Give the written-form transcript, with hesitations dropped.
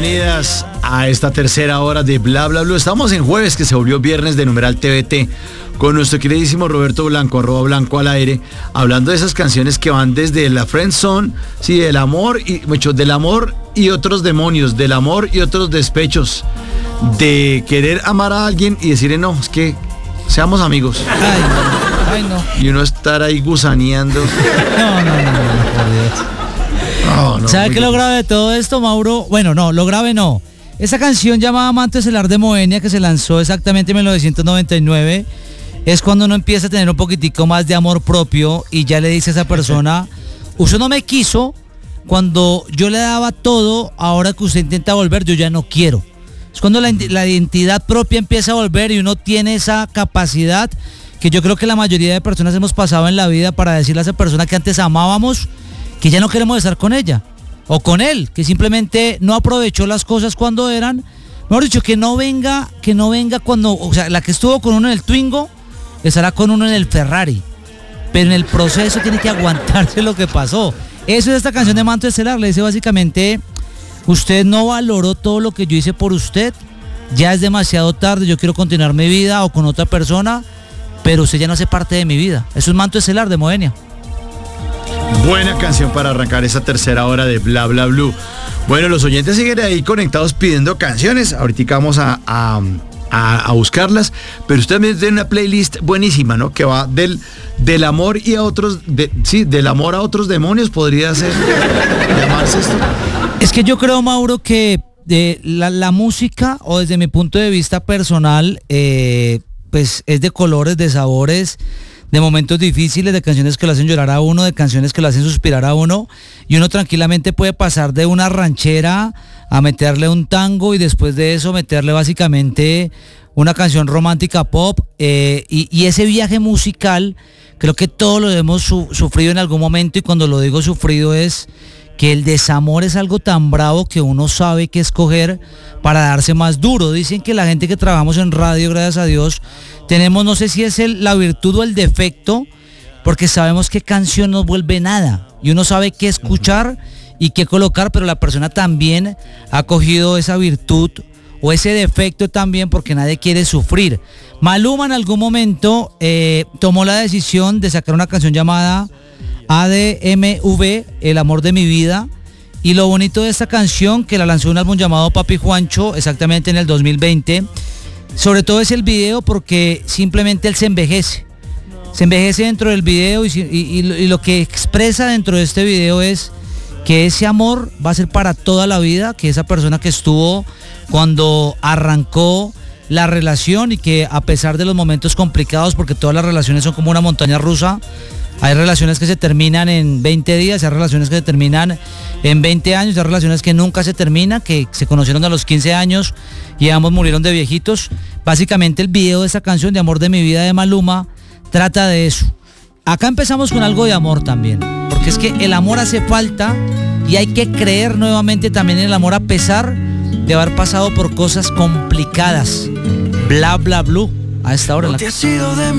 bienvenidas a esta tercera hora de Bla Bla Blue. Estamos en jueves, que se volvió viernes de numeral TVT, con nuestro queridísimo Roberto Blanco, @Blanco al aire, hablando de esas canciones que van desde la friendzone, sí, del amor y otros demonios, del amor y otros despechos, de querer amar a alguien y decirle no, es que seamos amigos. Ay, no. Y uno estar ahí gusaneando. No, por Dios. No, ¿Sabe qué es lo grave de todo esto, Mauro? Bueno, no, lo grave no. Esa canción llamada Amante Estelar de Moenia, que se lanzó exactamente en 1999, es cuando uno empieza a tener un poquitico más de amor propio y ya le dice a esa persona, usted no me quiso cuando yo le daba todo, ahora que usted intenta volver, yo ya no quiero. Es cuando la identidad propia empieza a volver y uno tiene esa capacidad que yo creo que la mayoría de personas hemos pasado en la vida para decirle a esa persona que antes amábamos, que ya no queremos estar con ella o con él, que simplemente no aprovechó las cosas cuando eran. Mejor dicho, que no venga cuando, o sea, la que estuvo con uno en el Twingo estará con uno en el Ferrari, pero en el proceso tiene que aguantarse lo que pasó. Eso es esta canción de Manto Estelar. Le dice básicamente, usted no valoró todo lo que yo hice por usted, ya es demasiado tarde, yo quiero continuar mi vida o con otra persona, pero usted ya no hace parte de mi vida. Eso es Manto Estelar de Moenia. Buena canción para arrancar esa tercera hora de Bla Bla Blue. Bueno, los oyentes siguen ahí conectados pidiendo canciones. Ahorita vamos a buscarlas, pero usted también tiene una playlist buenísima, ¿no? Que va del amor y a otros, del amor a otros demonios, podría ser llamarse esto. Es que yo creo, Mauro, que la música, o desde mi punto de vista personal, pues es de colores, de sabores, de momentos difíciles, de canciones que lo hacen llorar a uno, de canciones que lo hacen suspirar a uno, y uno tranquilamente puede pasar de una ranchera a meterle un tango y después de eso meterle básicamente una canción romántica pop, y ese viaje musical creo que todos lo hemos sufrido en algún momento, y cuando lo digo sufrido es que el desamor es algo tan bravo que uno sabe qué escoger para darse más duro. Dicen que la gente que trabajamos en radio, gracias a Dios, tenemos, no sé si es la virtud o el defecto, porque sabemos qué canción nos vuelve nada, y uno sabe qué escuchar y qué colocar, pero la persona también ha cogido esa virtud o ese defecto también, porque nadie quiere sufrir. Maluma en algún momento tomó la decisión de sacar una canción llamada ADMV, El amor de mi vida, y lo bonito de esta canción, que la lanzó un álbum llamado Papi Juancho exactamente en el 2020, sobre todo es el video, porque simplemente él se envejece dentro del video, y lo que expresa dentro de este video es que ese amor va a ser para toda la vida, que esa persona que estuvo cuando arrancó la relación, y que a pesar de los momentos complicados, porque todas las relaciones son como una montaña rusa, hay relaciones que se terminan en 20 días, hay relaciones que se terminan en 20 años, hay relaciones que nunca se terminan, que se conocieron a los 15 años y ambos murieron de viejitos. Básicamente el video de esa canción de Amor de mi vida de Maluma trata de eso. Acá empezamos con algo de amor también, porque es que el amor hace falta y hay que creer nuevamente también en el amor a pesar de haber pasado por cosas complicadas. Bla Bla Blue a esta hora en la